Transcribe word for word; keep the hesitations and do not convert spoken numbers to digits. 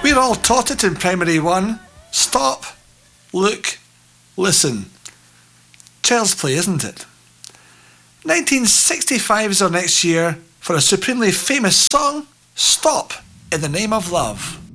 We're all taught it in primary one. Stop, look, listen. Child's play, isn't it? nineteen sixty-five is our next year for a supremely famous song, Stop in the Name of Love.